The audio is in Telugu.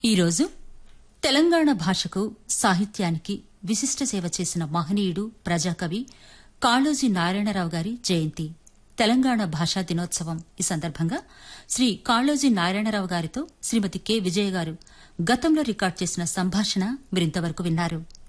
ఈరోజు తెలంగాణ భాషకు సాహిత్యానికి విశిష్ట సేవ చేసిన మహనీయుడు ప్రజాకవి కాళోజీ నారాయణరావు గారి జయంతి. తెలంగాణ భాషా దినోత్సవం ఈ సందర్భంగా శ్రీ కాళోజీ నారాయణరావు గారితో శ్రీమతి కె విజయ గారు గతంలో రికార్డు చేసిన సంభాషణ మీరింతవరకు విన్నారు.